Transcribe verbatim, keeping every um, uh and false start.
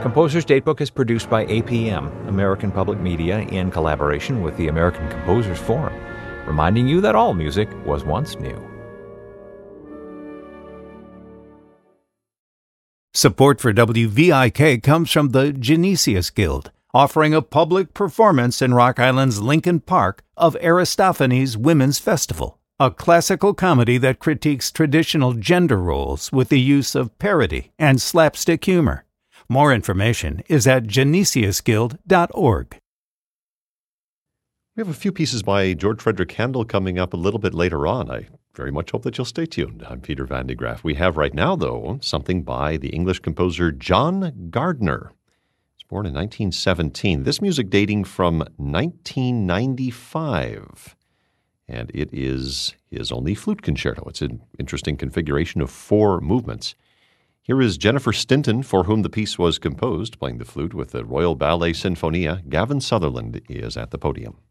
Composer's Datebook is produced by A P M, American Public Media, in collaboration with the American Composers Forum, reminding you that all music was once new. Support for W V I K comes from the Genesius Guild, offering a public performance in Rock Island's Lincoln Park of Aristophanes Women's Festival, a classical comedy that critiques traditional gender roles with the use of parody and slapstick humor. More information is at genesius guild dot org. We have a few pieces by George Frederick Handel coming up a little bit later on. I very much hope that you'll stay tuned. I'm Peter Van de Graaff. We have right now, though, something by the English composer John Gardner. He was born in nineteen seventeen. This music dating from nineteen ninety-five. And it is his only flute concerto. It's an interesting configuration of four movements. Here is Jennifer Stinton, for whom the piece was composed, playing the flute with the Royal Ballet Sinfonia. Gavin Sutherland is at the podium.